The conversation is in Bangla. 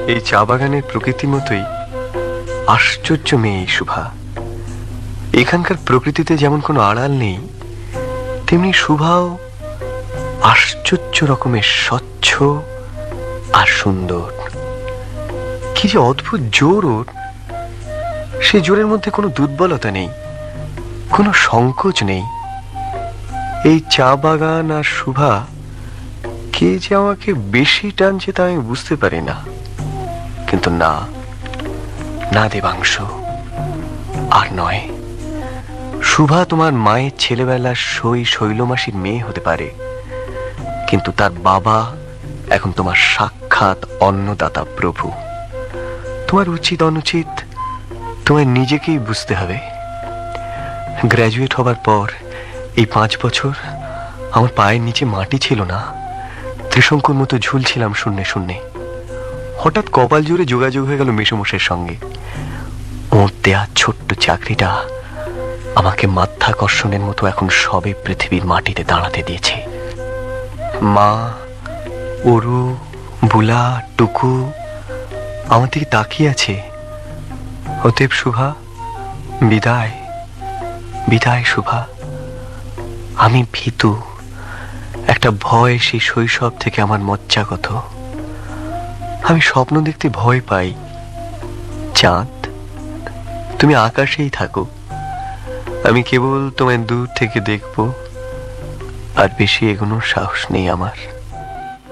এই চা বাগানের প্রকৃতির মতোই আশ্চর্য মেয়ে এই শুভা। এখানকার প্রকৃতিতে যেমন কোনো আড়াল নেই, তেমনি শুভাও আশ্চর্য রকমের স্বচ্ছ আর সুন্দর। কি যে অদ্ভুত জোর ওর! সে জোরের মধ্যে কোনো দুর্বলতা নেই, কোনো সংকোচ নেই। এই চা বাগান আর শুভা কে যে আমাকে বেশি টানছে তা আমি বুঝতে পারি না। কিন্তু না, না দেবাংশু, আর নয়। শুভা তোমার মায়ের ছেলেবেলার শৈলমাসির মেয়ে হতে পারে, কিন্তু তার বাবা এখন তোমার সাক্ষাৎ অন্নদাতা প্রভু। তোমার উচিত অনুচিত তোমায় নিজেকেই বুঝতে হবে। গ্র্যাজুয়েট হবার পর এই 5 বছর আমার পায়ের নিচে মাটি ছিল না, ত্রিশঙ্কুর মতো ঝুলছিলাম শূন্যে শূন্যে। হঠাৎ কপাল জুড়ে যোগাযোগ হয়ে গেল মেসোমশাইয়ের সঙ্গে। ওর দেয়া ছোট্ট চাকরিটা আমাকে মাধ্যাকর্ষণের মতো এখন সবে পৃথিবীর মাটিতে দাঁড়াতে দিয়েছে। মা, অরু, বুলা, টুকু আমার দিকে তাকিয়ে আছে। অতএব শুভা, বিদায়, বিদায় শুভা। আমি ভীতু, একটা ভয় সেই শৈশব থেকে আমার মজ্জাগত। আমি স্বপ্ন দেখতে ভয় পাই। চাঁদ, তুমি আকাশেই থাকো, আমি কেবল তোমায় দূর থেকে দেখব, আর বেশি এগোনোর সাহস নেই আমার।